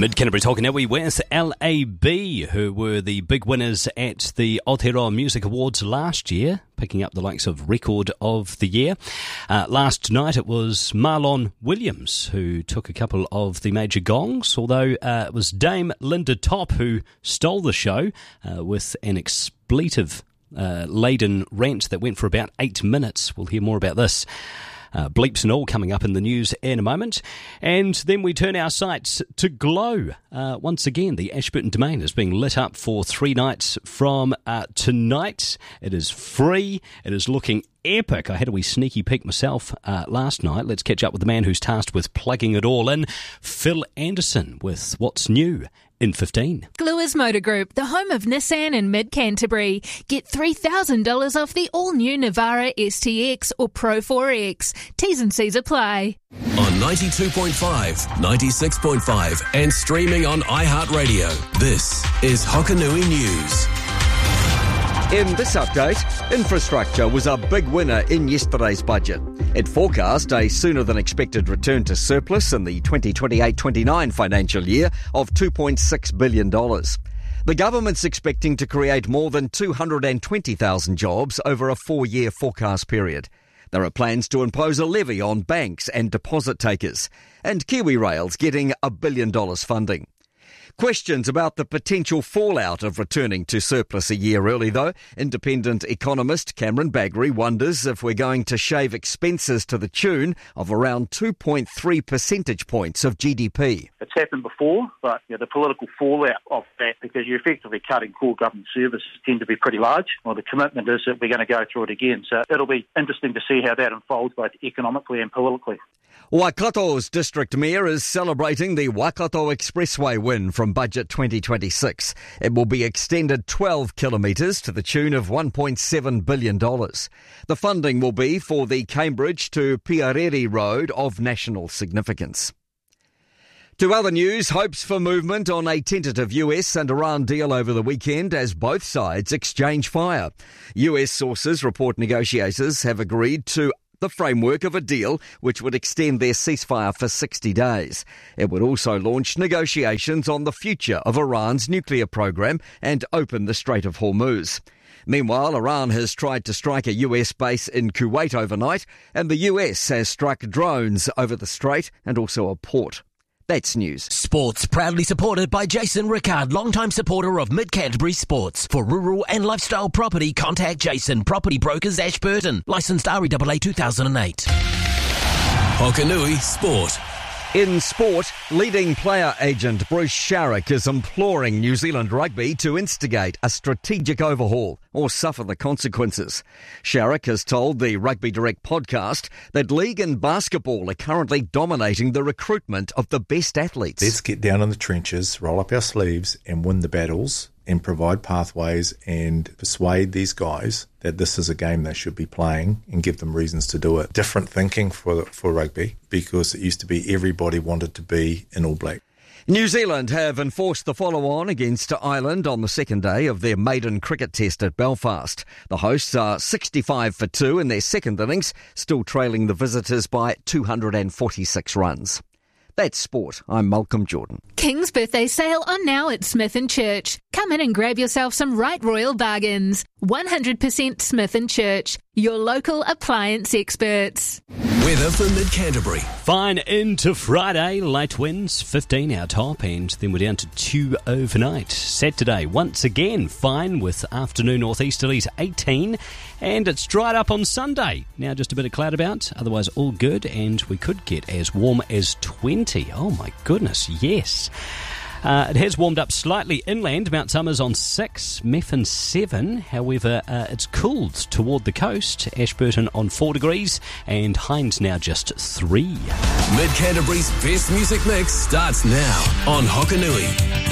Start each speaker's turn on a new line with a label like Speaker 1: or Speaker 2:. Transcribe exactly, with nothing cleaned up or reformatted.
Speaker 1: Mid-Canterbury's Hockey Now, we with L A B, who were the big winners at the Aotearoa Music Awards last year, picking up the likes of Record of the Year. Uh, last night it was Marlon Williams who took a couple of the major gongs, although uh, it was Dame Linda Top who stole the show uh, with an expletive uh, laden rant that went for about eight minutes. We'll hear more about this. Uh, bleeps and all coming up in the news in a moment. And then we turn our sights to Glow. Uh, once again, the Ashburton Domain is being lit up for three nights from uh, tonight. It is free. It is looking epic. I had a wee sneaky peek myself uh, last night. Let's catch up with the man who's tasked with plugging it all in, Phil Anderson, with what's new in fifteen.
Speaker 2: Gluers Motor Group, the home of Nissan in Mid-Canterbury. Get three thousand dollars off the all-new Navara S T X or Pro four X. T's and C's apply.
Speaker 3: On ninety-two point five, ninety-six point five and streaming on iHeartRadio, this is Hokanui News.
Speaker 4: In this update, infrastructure was a big winner in yesterday's budget. It forecast a sooner-than-expected return to surplus in the twenty twenty-eight twenty-nine financial year of two point six billion dollars. The government's expecting to create more than two hundred twenty thousand jobs over a four-year forecast period. There are plans to impose a levy on banks and deposit takers, and KiwiRail's getting a billion dollars funding. Questions about the potential fallout of returning to surplus a year early, though. Independent economist Cameron Baggery wonders if we're going to shave expenses to the tune of around two point three percentage points of G D P.
Speaker 5: It's happened before, but you know, the political fallout of that, because you're effectively cutting core government services, tend to be pretty large. Well, the commitment is that we're going to go through it again. So it'll be interesting to see how that unfolds, both economically and politically.
Speaker 4: Waikato's district mayor is celebrating the Waikato Expressway win from Budget twenty twenty-six. It will be extended twelve kilometres to the tune of one point seven billion dollars. The funding will be for the Cambridge to Piarere Road of national significance. To other news, hopes for movement on a tentative U S and Iran deal over the weekend as both sides exchange fire. U S sources report negotiators have agreed to the framework of a deal which would extend their ceasefire for sixty days. It would also launch negotiations on the future of Iran's nuclear program and open the Strait of Hormuz. Meanwhile, Iran has tried to strike a U S base in Kuwait overnight, and the U S has struck drones over the strait and also a port. That's news.
Speaker 3: Sports proudly supported by Jason Rickard, longtime supporter of Mid-Canterbury Sports. For rural and lifestyle property, contact Jason, Property Brokers Ashburton. Licensed R E A A two thousand eight. Hokanui Sport.
Speaker 4: In sport, leading player agent Bruce Sharrock is imploring New Zealand Rugby to instigate a strategic overhaul or suffer the consequences. Sharrock has told the Rugby Direct podcast that league and basketball are currently dominating the recruitment of the best athletes.
Speaker 6: Let's get down in the trenches, roll up our sleeves and win the battles and provide pathways and persuade these guys that this is a game they should be playing and give them reasons to do it. Different thinking for for rugby, because it used to be everybody wanted to be in All Black.
Speaker 4: New Zealand have enforced the follow-on against Ireland on the second day of their maiden cricket test at Belfast. The hosts are sixty-five for two in their second innings, still trailing the visitors by two hundred forty-six runs. That's sport. I'm Malcolm Jordan.
Speaker 2: King's birthday sale on now at Smith and Church. Come in and grab yourself some right royal bargains. one hundred percent Smith and Church, your local appliance experts.
Speaker 3: Weather for Mid-Canterbury.
Speaker 1: Fine into Friday, light winds, fifteen our top, and then we're down to two overnight. Saturday, once again, fine with afternoon northeasterlies, eighteen, and it's dried up on Sunday. Now just a bit of cloud about, otherwise all good, and we could get as warm as twenty. Oh my goodness, yes. Uh, it has warmed up slightly inland. Mount Somers on six, Methven seven. However, uh, it's cooled toward the coast. Ashburton on four degrees and Hinds now just three.
Speaker 3: Mid-Canterbury's best music mix starts now on Hokanui.